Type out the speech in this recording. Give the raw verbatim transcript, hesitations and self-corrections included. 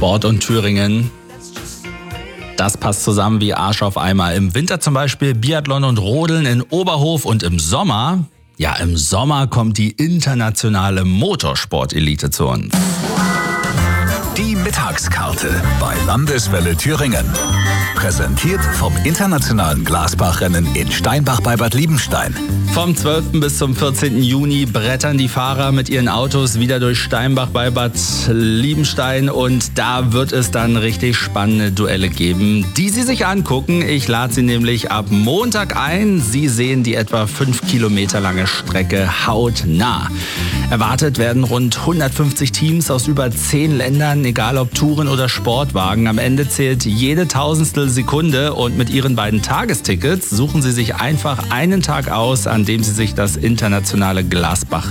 Sport und Thüringen. Das passt zusammen wie Arsch auf Eimer. Im Winter zum Beispiel Biathlon und Rodeln in Oberhof und im Sommer, ja im Sommer kommt die internationale Motorsport-Elite zu uns. Die Mittagskarte bei Landeswelle Thüringen. Präsentiert vom internationalen Glasbachrennen in Steinbach bei Bad Liebenstein. Vom zwölften bis zum vierzehnten Juni brettern die Fahrer mit ihren Autos wieder durch Steinbach bei Bad Liebenstein und da wird es dann richtig spannende Duelle geben, die Sie sich angucken. Ich lade Sie nämlich ab Montag ein. Sie sehen die etwa fünf Kilometer lange Strecke hautnah. Erwartet werden rund hundertfünfzig Teams aus über zehn Ländern, egal ob Touren oder Sportwagen. Am Ende zählt jede Tausendstel Sekunde und mit Ihren beiden Tagestickets suchen Sie sich einfach einen Tag aus, an dem Sie sich das internationale Glasbach